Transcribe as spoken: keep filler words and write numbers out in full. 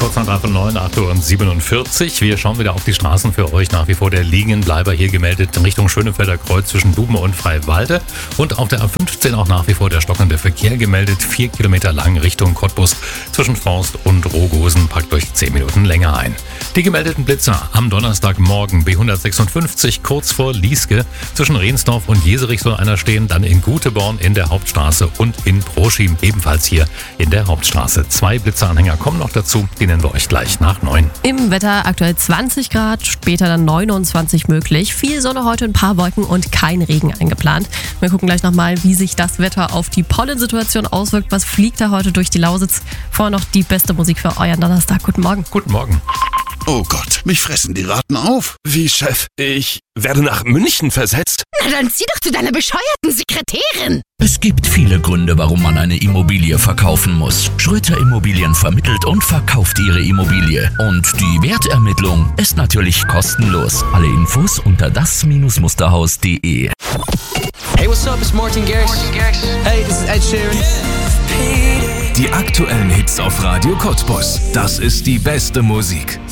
kurz nach drei von neun, acht Uhr siebenundvierzig. Wir schauen wieder auf die Straßen für euch. Nach wie vor der Liegenbleiber hier gemeldet in Richtung Schönefelder Kreuz zwischen Dubme und Freiwalde. Und auf der A fünfzehn auch nach wie vor der stockende Verkehr gemeldet. Vier Kilometer lang Richtung Cottbus zwischen Forst und Rogosen. Packt euch zehn Minuten länger ein. Die gemeldeten Blitzer am Donnerstagmorgen B hundertsechsundfünfzig kurz vor Lieske. Zwischen Rehnsdorf und Jeserich soll einer stehen. Dann in Guteborn in der Hauptstraße und in Proschim ebenfalls hier in der Hauptstraße. Zwei Blitzeranhänger kommen noch dazu. Die nennen wir euch gleich nach neun. Im Wetter aktuell zwanzig Grad, später dann neunundzwanzig möglich. Viel Sonne heute, ein paar Wolken und kein Regen eingeplant. Wir gucken gleich nochmal, wie sich das Wetter auf die Pollensituation auswirkt. Was fliegt da heute durch die Lausitz? Vorher noch die beste Musik für euren Donnerstag. Guten Morgen. Guten Morgen. Oh Gott, mich fressen die Ratten auf. Wie, Chef? Ich werde nach München versetzt? Na dann zieh doch zu deiner bescheuerten Sekretärin. Es gibt viele Gründe, warum man eine Immobilie verkaufen muss. Schröter Immobilien vermittelt und verkauft ihre Immobilie. Und die Wertermittlung ist natürlich kostenlos. Alle Infos unter das Musterhaus punkt de. Hey, what's up? It's Martin Garrix. Hey, this is Ed Sheeran. Die aktuellen Hits auf Radio Cottbus. Das ist die beste Musik.